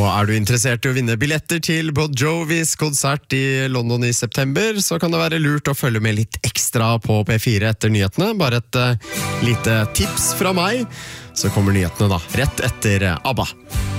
Og du interessert i å vinne billetter til Bon Jovis konsert i London i september, så kan det være lurt å følge med litt ekstra på P4 etter nyhetene. Bare et lite tips fra meg, så kommer nyhetene da, rett etter ABBA.